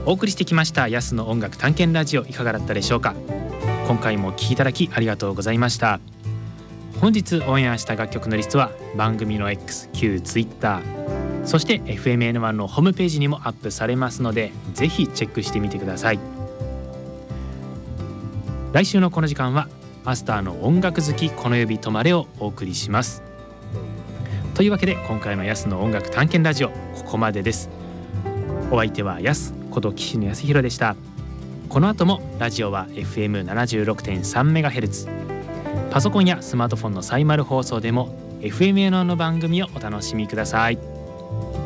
お送りしてきましたヤスの音楽探検ラジオ、いかがだったでしょうか。今回もお聴きいただきありがとうございました。本日オンエアした楽曲のリストは番組の X、旧 Twitter、そして FMN1 のホームページにもアップされますので、ぜひチェックしてみてください。来週のこの時間はマスターの音楽好きこの指止まれをお送りします。というわけで今回のヤスの音楽探検ラジオ、ここまでです。お相手はヤスこと岸野康弘でした。この後もラジオは FM76.3MHz、 パソコンやスマートフォンのサイマル放送でも FMN1 の番組をお楽しみください。